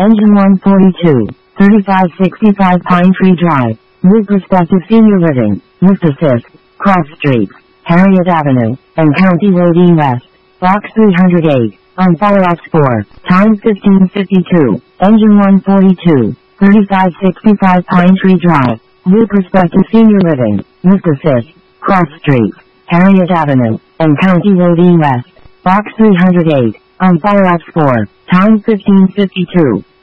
Engine 142, 3565 Pine Tree Drive, New Perspective Senior Living, Worcester 5th, Cross Street, Harriet Avenue, and County Road E West, Box 308, on Firefox 4, time 1552, Engine 142, 3565 Pine Tree Drive, New Perspective Senior Living, Worcester 5th, Cross Street, Harriet Avenue, and County Road E West, Box 308, on Firefox 4, time 1552.